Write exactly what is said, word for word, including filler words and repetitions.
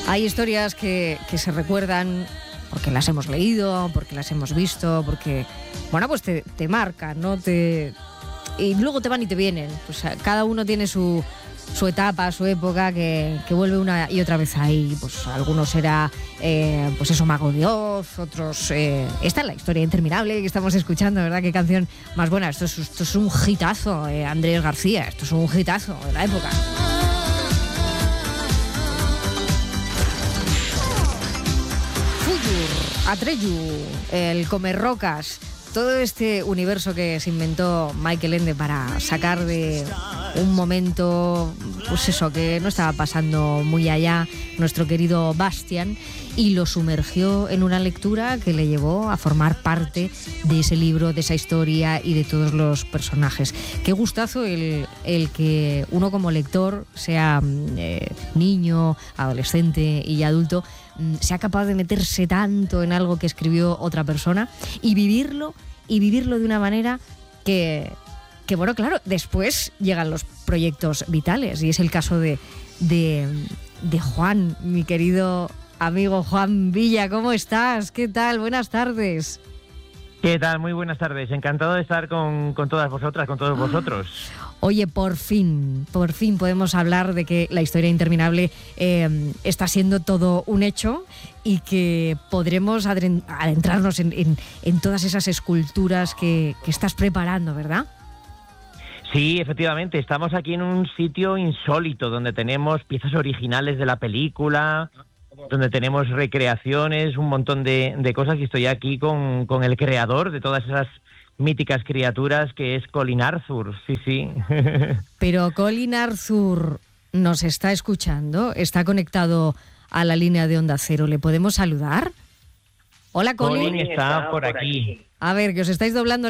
Hay historias que, que se recuerdan porque las hemos leído, porque las hemos visto, porque, bueno, pues te, te marcan, ¿no? Te, y luego te van y te vienen. Pues cada uno tiene su, su etapa, su época, que, que vuelve una y otra vez ahí. Pues algunos era, eh, pues eso, Mago de Oz, otros... Eh, esta es la historia interminable que estamos escuchando, ¿verdad? Qué canción más buena. Esto es, esto es un hitazo, eh, Andrés García. Esto es un hitazo de la época. Atreyu, el Comerrocas, todo este universo que se inventó Michael Ende para sacar de un momento, pues eso, que no estaba pasando muy allá, nuestro querido Bastian, y lo sumergió en una lectura que le llevó a formar parte de ese libro, de esa historia y de todos los personajes. Qué gustazo el, el que uno como lector, sea eh, niño, adolescente y adulto, sea capaz de meterse tanto en algo que escribió otra persona y vivirlo, y vivirlo de una manera que, que bueno, claro, después llegan los proyectos vitales, y es el caso de, de, de Juan, mi querido amigo Juan Villa. ¿Cómo estás? ¿Qué tal? Buenas tardes. ¿Qué tal? Muy buenas tardes. Encantado de estar con, con todas vosotras, con todos vosotros. Oye, por fin, por fin podemos hablar de que la historia interminable eh, está siendo todo un hecho y que podremos adentrarnos en, en, en todas esas esculturas que, que estás preparando, ¿verdad? Sí, efectivamente. Estamos aquí en un sitio insólito donde tenemos piezas originales de la película, donde tenemos recreaciones, un montón de, de cosas, y estoy aquí con, con el creador de todas esas míticas criaturas, que es Colin Arthur. Sí, sí. Pero Colin Arthur nos está escuchando, está conectado a la línea de Onda Cero. ¿Le podemos saludar? Hola, Colin. Colin está por aquí. A ver, que os estáis doblando